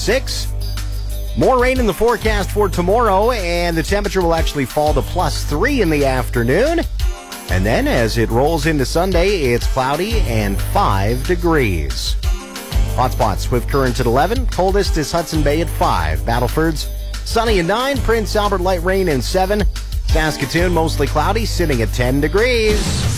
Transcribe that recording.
6. More rain in the forecast for tomorrow, and the temperature will actually fall to +3 in the afternoon. And then as it rolls into Sunday, it's cloudy and 5 degrees. Hotspots, Swift Current at 11. Coldest is Hudson Bay at 5. Battleford's sunny at 9. Prince Albert light rain at 7. Saskatoon mostly cloudy, sitting at 10 degrees.